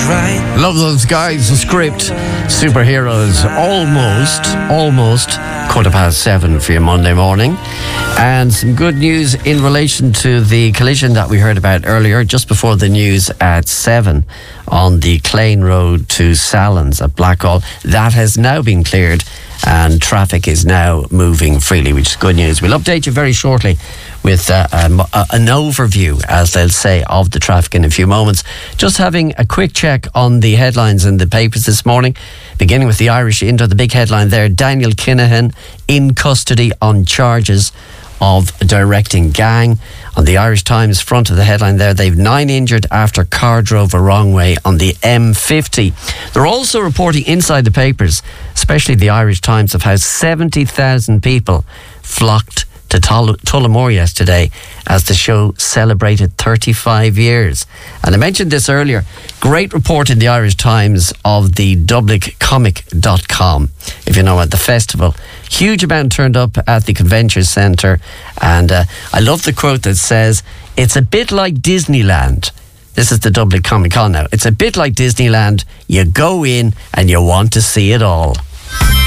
Love those guys. The Script, Superheroes, almost 7:15 for your Monday morning. And some good news in relation to the collision that we heard about earlier, just before the news at 7 on the Clane Road to Sallins at Blackhall. That has now been cleared and traffic is now moving freely, which is good news. We'll update you very shortly with an overview, as they'll say, of the traffic in a few moments. Just having a quick check on the headlines in the papers this morning, beginning with the Irish Indo, the big headline there: Daniel Kinahan in custody on charges of directing gang. On the Irish Times front of the headline there, they've 9 injured after car drove a wrong way on the M50. They're also reporting inside the papers, especially the Irish Times, of how 70,000 people flocked to Tullamore yesterday as the show celebrated 35 years. And I mentioned this earlier. Great report in the Irish Times of the dublincomic.com, if you know, at the festival. Huge amount turned up at the convention centre, and I love the quote that says, "It's a bit like Disneyland." This is the Dublin Comic Con now. It's a bit like Disneyland. You go in and you want to see it all.